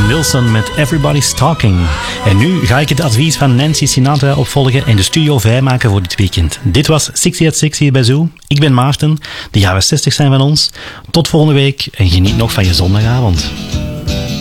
Nilsson met Everybody's Talking. En nu ga ik het advies van Nancy Sinatra opvolgen en de studio vrijmaken voor dit weekend. Dit was 60 at 60 bij Zoo. Ik ben Maarten. De jaren 60 zijn van ons. Tot volgende week en geniet nog van je zondagavond.